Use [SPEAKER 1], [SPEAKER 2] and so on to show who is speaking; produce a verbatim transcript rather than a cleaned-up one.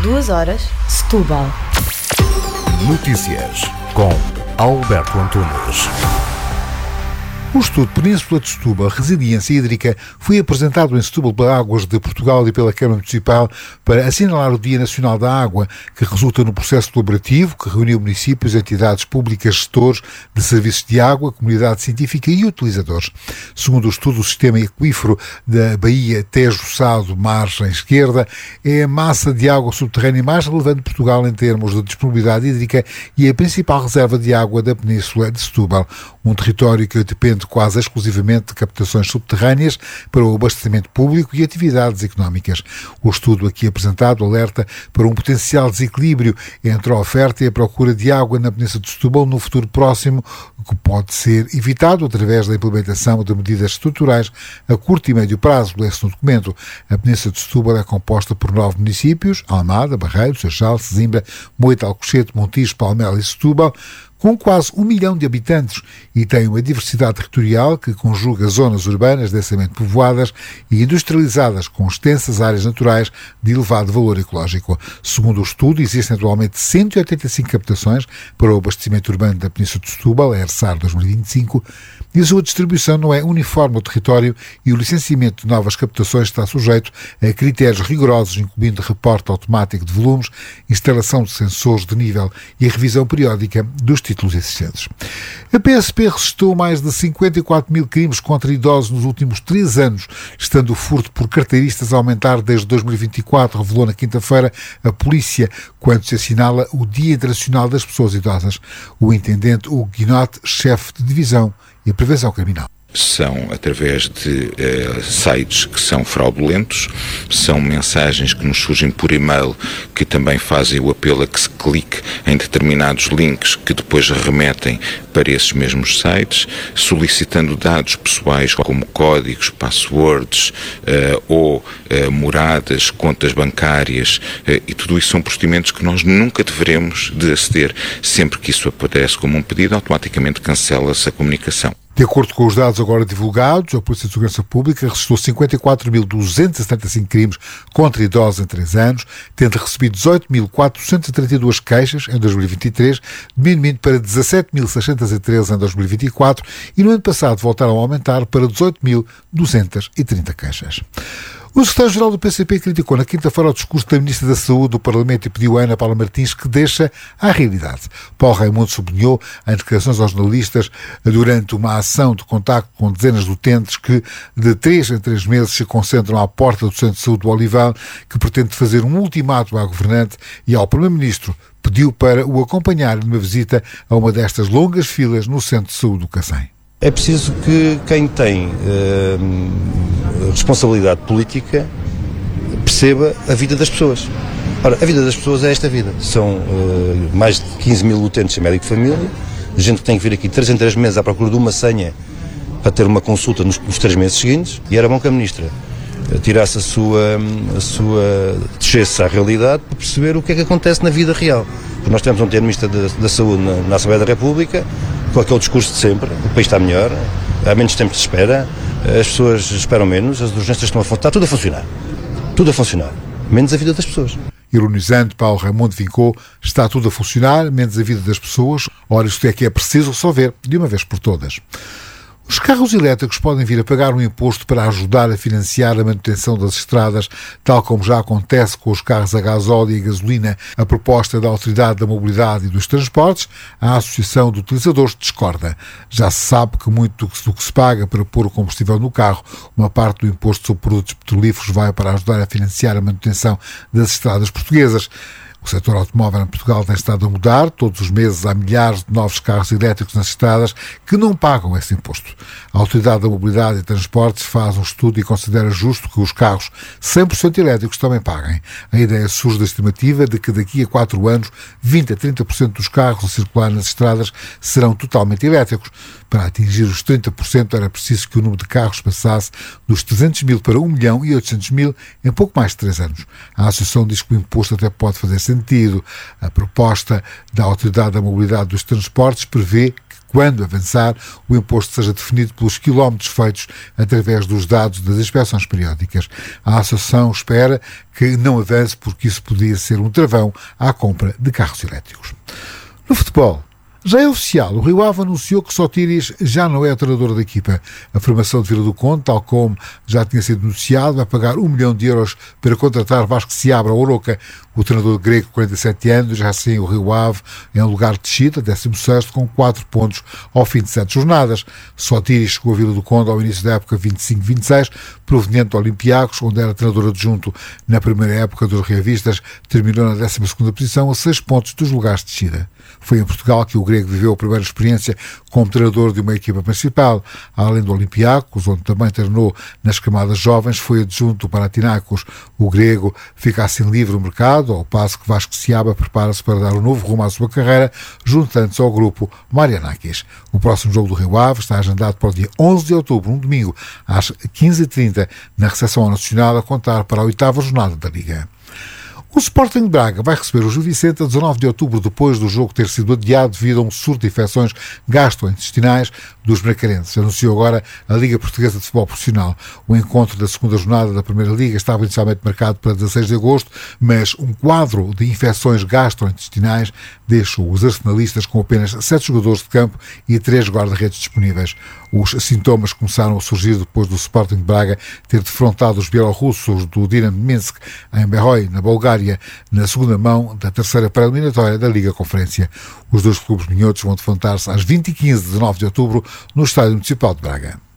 [SPEAKER 1] Duas horas, Setúbal.
[SPEAKER 2] Notícias com Alberto Antunes.
[SPEAKER 3] O estudo Península de Setúbal, Resiliência Hídrica, foi apresentado em Setúbal pela Águas de Portugal e pela Câmara Municipal para assinalar o Dia Nacional da Água, que resulta no processo colaborativo que reuniu municípios, entidades públicas, gestores de serviços de água, comunidade científica e utilizadores. Segundo o estudo, o sistema aquífero da Baía Tejo-Sado, margem esquerda, é a massa de água subterrânea mais relevante de Portugal em termos de disponibilidade hídrica e a principal reserva de água da Península de Setúbal, um território que depende quase exclusivamente de captações subterrâneas para o abastecimento público e atividades económicas. O estudo aqui apresentado alerta para um potencial desequilíbrio entre a oferta e a procura de água na Península de Setúbal no futuro próximo, que pode ser evitado através da implementação de medidas estruturais a curto e médio prazo. Lê-se no documento. A Península de Setúbal é composta por nove municípios: Almada, Barreiro, Seixal, Sesimbra, Moita, Alcochete, Montijo, Palmela e Setúbal, com quase um milhão de habitantes, e tem uma diversidade territorial que conjuga zonas urbanas densamente povoadas e industrializadas com extensas áreas naturais de elevado valor ecológico. Segundo o estudo, existem atualmente cento e oitenta e cinco captações para o abastecimento urbano da Península de Setúbal, a ERSAR dois mil e vinte e cinco, e a sua distribuição não é uniforme no território e o licenciamento de novas captações está sujeito a critérios rigorosos, incluindo reporte automático de volumes, instalação de sensores de nível e a revisão periódica dos títulos existentes. A P S P registrou mais de cinquenta e quatro mil crimes contra idosos nos últimos três anos, estando o furto por carteiristas a aumentar desde dois mil e vinte e quatro, revelou na quinta-feira a polícia, quando se assinala o Dia Internacional das Pessoas Idosas. O intendente Hugo Guinote, chefe de divisão e a prevenção criminal.
[SPEAKER 4] São através de uh, sites que são fraudulentos, são mensagens que nos surgem por e-mail que também fazem o apelo a que se clique em determinados links que depois remetem para esses mesmos sites, solicitando dados pessoais como códigos, passwords uh, ou uh, moradas, contas bancárias, uh, e tudo isso são procedimentos que nós nunca deveremos de aceder. Sempre que isso aparece como um pedido, automaticamente cancela-se a comunicação.
[SPEAKER 3] De acordo com os dados agora divulgados, a Polícia de Segurança Pública registrou cinquenta e quatro mil duzentos e setenta e cinco crimes contra idosos em três anos, tendo recebido dezoito mil quatrocentas e trinta e duas queixas em dois mil e vinte e três, diminuindo para dezassete mil seiscentos e treze em dois mil e vinte e quatro e no ano passado voltaram a aumentar para dezoito mil duzentas e trinta queixas. O secretário-geral do P C P criticou na quinta-feira o discurso da Ministra da Saúde do Parlamento e pediu a Ana Paula Martins que deixa à realidade. Paulo Raimundo sublinhou em declarações aos jornalistas durante uma ação de contacto com dezenas de utentes que de três em três meses se concentram à porta do Centro de Saúde do Olival, que pretende fazer um ultimato à governante e ao Primeiro-Ministro. Pediu para o acompanhar numa visita a uma destas longas filas no Centro de Saúde do Cacém.
[SPEAKER 5] É preciso que quem tem eh, responsabilidade política perceba a vida das pessoas. Ora, a vida das pessoas é esta vida. São eh, mais de quinze mil utentes em médico de família, gente que tem que vir aqui três em três meses à procura de uma senha para ter uma consulta nos, nos três meses seguintes, e era bom que a Ministra tirasse a sua, a sua descesse à realidade para perceber o que é que acontece na vida real. Porque nós tivemos um Ministro da, da Saúde na, na Assembleia da República, com aquele discurso de sempre: o país está melhor, há menos tempo de espera, as pessoas esperam menos, as urgências estão a funcionar, está tudo a funcionar. Tudo a funcionar. Menos a vida das pessoas.
[SPEAKER 3] Ironizante, Paulo Raimundo vincou: está tudo a funcionar, menos a vida das pessoas. Ora, isto é que é preciso resolver de uma vez por todas. Os carros elétricos podem vir a pagar um imposto para ajudar a financiar a manutenção das estradas, tal como já acontece com os carros a gasóleo e a gasolina. A proposta da Autoridade da Mobilidade e dos Transportes, a Associação de Utilizadores, discorda. Já se sabe que muito do que se paga para pôr o combustível no carro, uma parte do imposto sobre produtos petrolíferos vai para ajudar a financiar a manutenção das estradas portuguesas. O setor automóvel em Portugal tem estado a mudar. Todos os meses há milhares de novos carros elétricos nas estradas que não pagam esse imposto. A Autoridade da Mobilidade e Transportes faz um estudo e considera justo que os carros cem por cento elétricos também paguem. A ideia surge da estimativa de que daqui a quatro anos vinte a trinta por cento dos carros a circular nas estradas serão totalmente elétricos. Para atingir os trinta por cento era preciso que o número de carros passasse dos trezentos mil para um milhão e oitocentos mil em pouco mais de três anos. A Associação diz que o imposto até pode fazer sentido sentido. A proposta da Autoridade da Mobilidade dos Transportes prevê que, quando avançar, o imposto seja definido pelos quilómetros feitos através dos dados das inspeções periódicas. A Associação espera que não avance porque isso podia ser um travão à compra de carros elétricos. No futebol, já é oficial, o Rio Ave anunciou que Sotiris já não é o treinador da equipa. A formação de Vila do Conde, tal como já tinha sido anunciado, vai pagar um milhão de euros para contratar Vasco Seabra ou Oroca. O treinador grego, quarenta e sete anos, já sem o Rio Ave em lugar de descida, décimo sexto, com quatro pontos ao fim de sete jornadas. Sotiris chegou a Vila do Conde ao início da época vinte e cinco vinte e seis, proveniente do Olympiacos, onde era treinador adjunto na primeira época dos reavistas, terminou na décima segunda posição, a seis pontos dos lugares de descida. Foi em Portugal que o grego viveu a primeira experiência como treinador de uma equipa principal. Além do Olympiacos, onde também treinou nas camadas jovens, foi adjunto do Panathinaikos. O grego fica assim livre no mercado, ao passo que Vasco Seabra prepara-se para dar um novo rumo à sua carreira, juntando-se ao grupo Marianakis. O próximo jogo do Rio Ave está agendado para o dia onze de outubro, um domingo, às quinze e trinta, na recepção ao Nacional, a contar para a oitava jornada da Liga. O Sporting de Braga vai receber o Gil Vicente a dezanove de outubro, depois do jogo ter sido adiado devido a um surto de infecções gastrointestinais dos bracarenses. Anunciou agora a Liga Portuguesa de Futebol Profissional. O encontro da segunda jornada da Primeira Liga estava inicialmente marcado para dezasseis de agosto, mas um quadro de infecções gastrointestinais deixou os arsenalistas com apenas sete jogadores de campo e três guarda-redes disponíveis. Os sintomas começaram a surgir depois do Sporting de Braga ter defrontado os bielorrussos do Dinamo Minsk em Berroy, na Bulgária, na segunda mão da terceira pré-eliminatória da Liga Conferência. Os dois clubes minhotos vão defrontar-se às vinte e quinze de nove de outubro no Estádio Municipal de Braga.